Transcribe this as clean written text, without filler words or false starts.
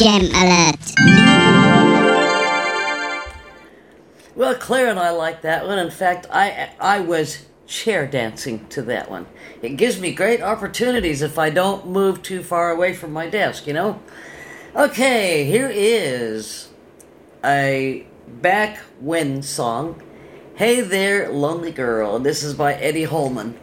Gem Alert. Well, Claire and I like that one. In fact, I was chair dancing to that one. It gives me great opportunities if I don't move too far away from my desk, you know? Okay, here is a back when song. Hey There, Lonely Girl. This is by Eddie Holman.